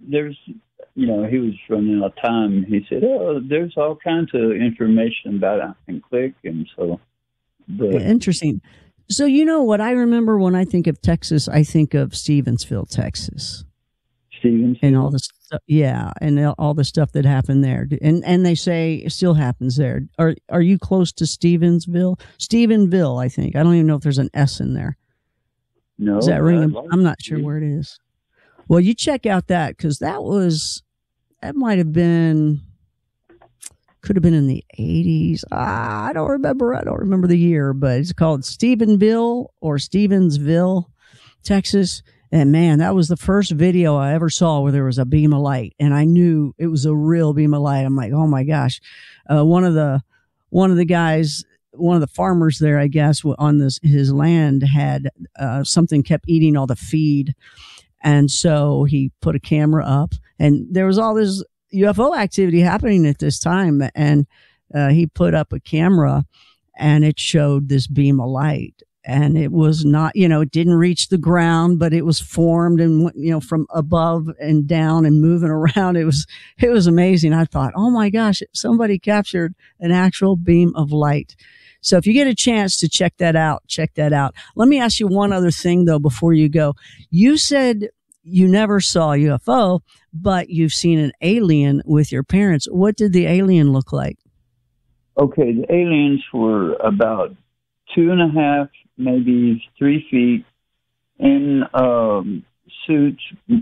there's, he was running out of time. He said, "Oh, there's all kinds of information about it and click." And so, but Interesting. So, you know what I remember when I think of Texas, I think of Stevensville, Texas, Stevens, and all the stuff. Yeah, and all the stuff that happened there, and they say it still happens there. Are you close to Stevensville? Stephenville, I think. I don't even know if there's an S in there. no, Is that ringing? like I'm not sure where it is. Well, you check out that because that might have been, could have been in the 80s. I don't remember. I don't remember the year, but it's called Stephenville or Stevensville, Texas. And man, that was the first video I ever saw where there was a beam of light, and I knew it was a real beam of light. I'm like, oh my gosh. One of the guys, one of the farmers there, I guess, on his land had something kept eating all the feed. And so he put a camera up, and there was all this UFO activity happening at this time. And he put up a camera, and it showed this beam of light. And it was not, it didn't reach the ground, but it was formed and, from above and down and moving around. It was amazing. I thought, oh my gosh, somebody captured an actual beam of light. So if you get a chance to check that out, check that out. Let me ask you one other thing though, before you go. You said you never saw a UFO, but you've seen an alien with your parents. What did the alien look like? Okay, the aliens were about 2.5, maybe 3 feet in suits,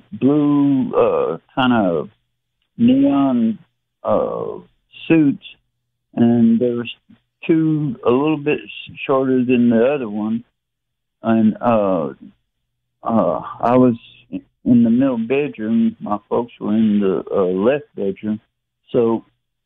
blue, kind of neon suits, and there was two a little bit shorter than the other one, and I was in the middle bedroom. My folks were in the left bedroom, so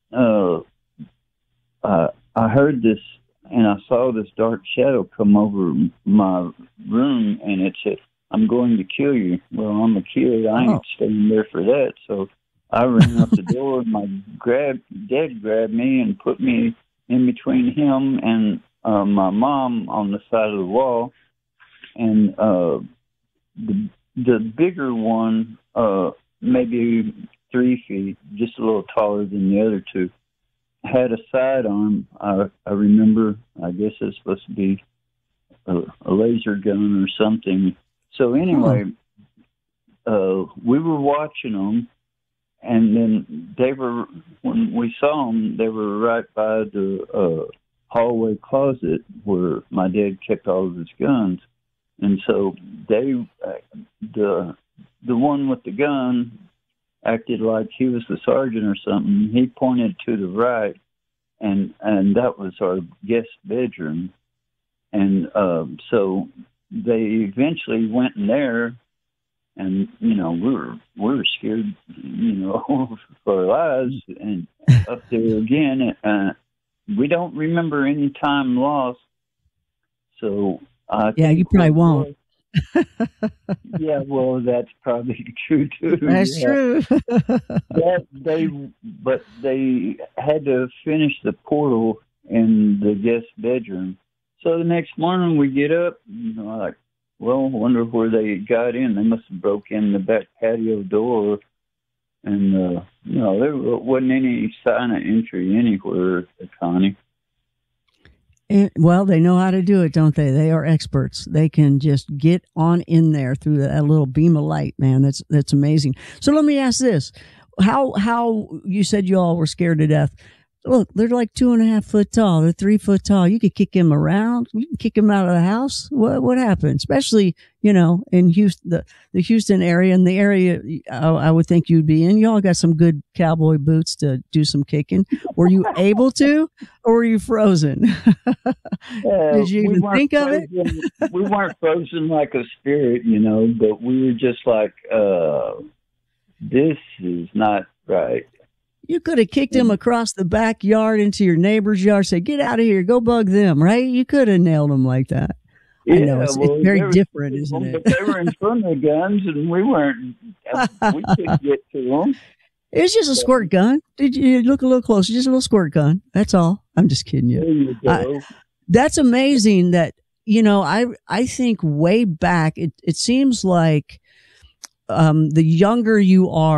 I heard this. And I saw this dark shadow come over my room, and it said, "I'm going to kill you." Well, I'm a kid. I ain't staying there for that. So I ran out the door. My dad grabbed me and put me in between him and my mom on the side of the wall. And the bigger one, maybe 3 feet, just a little taller than the other two, had a sidearm. I remember, I guess it's supposed to be a laser gun or something. So anyway, we were watching them, and then when we saw them, they were right by the hallway closet where my dad kept all of his guns. And so the one with the gun acted like he was the sergeant or something. He pointed to the right, and that was our guest bedroom. And so they eventually went in there, and we were scared, for our lives. And up there again, we don't remember any time lost. So yeah, you probably won't. Yeah, well, that's probably true too. That's true. But they had to finish the portal in the guest bedroom. So the next morning we get up, like, well, I wonder where they got in. They must have broke in the back patio door, and there wasn't any sign of entry anywhere, Connie. Well, they know how to do it, don't they? They are experts. They can just get on in there through that little beam of light, man. That's amazing. So let me ask this. How you said you all were scared to death. Look, they're like 2.5 foot tall. They're 3 foot tall. You could kick him around. You can kick him out of the house. What happened? Especially, in Houston, the Houston area, and the area I would think you'd be in. You all got some good cowboy boots to do some kicking. Were you able to, or were you frozen? Did you even think of it? We weren't frozen like a spirit, but we were just like, this is not right. You could have kicked him across the backyard into your neighbor's yard, say, "Get out of here, go bug them," right? You could have nailed him like that. Yeah, I know, it's very different, isn't it? But they were in front of the guns, and we weren't. We couldn't get to them. It was just a squirt gun. Did you look a little closer? Just a little squirt gun. That's all. I'm just kidding you. There you go. That's amazing that, I think way back, it seems like the younger you are,